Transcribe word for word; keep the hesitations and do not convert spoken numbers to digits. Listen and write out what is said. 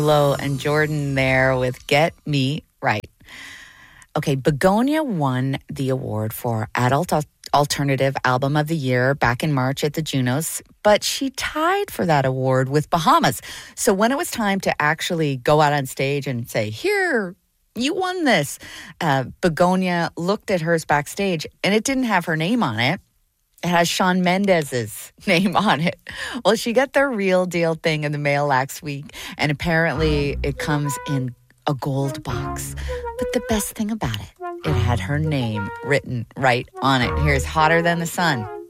Lo and Jordan there with Get Me Right. Okay, Begonia won the award for Adult Al- Alternative Album of the Year back in March at the Junos, but she tied for that award with Bahamas. So when it was time to actually go out on stage and say, here, you won this, uh, Begonia looked at hers backstage and it didn't have her name on it. It has Shawn Mendes's name on it. Well, she got the real deal thing in the mail last week, and apparently it comes in a gold box. But the best thing about it, it had her name written right on it. Here's Hotter Than the Sun.